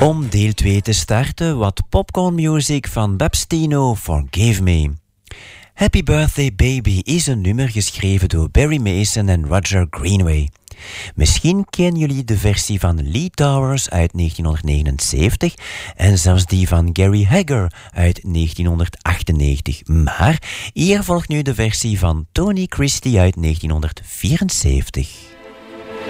Om deel 2 te starten, wat popcorn music van Babstino, Forgive Me. Happy Birthday Baby is een nummer geschreven door Barry Mason en Roger Greenway. Misschien kennen jullie de versie van Lee Towers uit 1979 en zelfs die van Gary Hagger uit 1998. Maar hier volgt nu de versie van Tony Christie uit 1974.